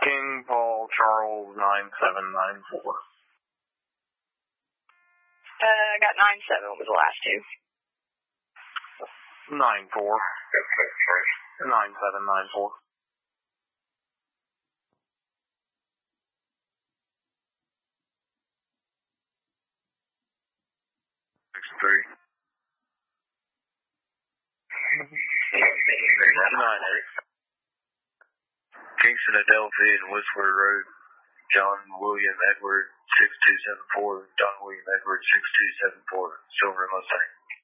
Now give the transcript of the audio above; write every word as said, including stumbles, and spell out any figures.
King Paul Charles nine seven nine four. Uh, I got nine seven. What was the last two? Nine four. Nine seven nine four. Six three. Nine eight. Kingston Adelphi and Westward Road. John William Edward six two seven four. John William Edward six two seven four. Silver Mustang.